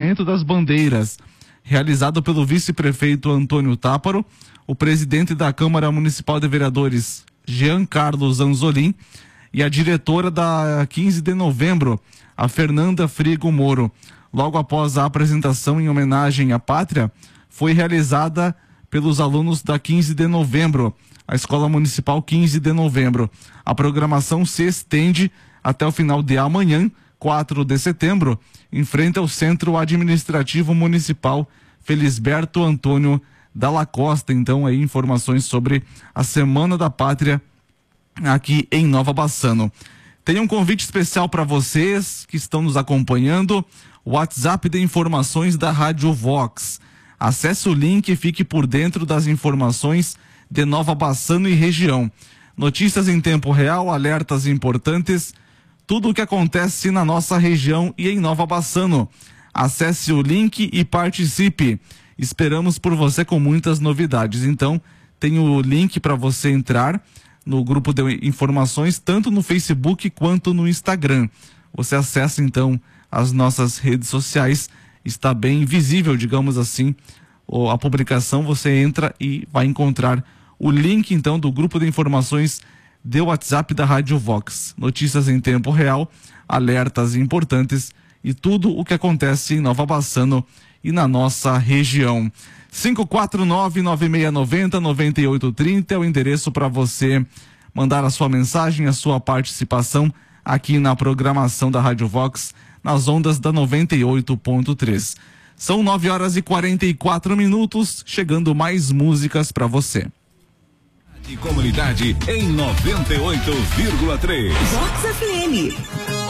levantamento das bandeiras, realizado pelo vice-prefeito Antônio Táparo, o presidente da Câmara Municipal de Vereadores, Jean Carlos Anzolin, e a diretora da 15 de novembro, a Fernanda Frigo Moro. Logo após a apresentação em homenagem à pátria, foi realizada pelos alunos da 15 de novembro, a Escola Municipal 15 de novembro. A programação se estende até o final de amanhã, 4 de setembro, em frente ao Centro Administrativo Municipal Felisberto Antônio Dalla Costa. Então, aí informações sobre a Semana da Pátria aqui em Nova Bassano. Tem um convite especial para vocês que estão nos acompanhando, o WhatsApp de informações da Rádio Vox. Acesse o link e fique por dentro das informações de Nova Bassano e região. Notícias em tempo real, alertas importantes, tudo o que acontece na nossa região e em Nova Bassano. Acesse o link e participe. Esperamos por você com muitas novidades. Então, tem o link para você entrar no grupo de informações, tanto no Facebook quanto no Instagram. Você acessa então as nossas redes sociais, está bem visível, digamos assim, a publicação. Você entra e vai encontrar o link então do grupo de informações do WhatsApp da Rádio Vox. Notícias em tempo real, alertas importantes e tudo o que acontece em Nova Bassano e na nossa região. 549-9690-9830 é o endereço para você mandar a sua mensagem, a sua participação aqui na programação da Rádio Vox, nas ondas da 98.3. São 9h44, chegando mais músicas para você. De comunidade em 98,3. Vox FM.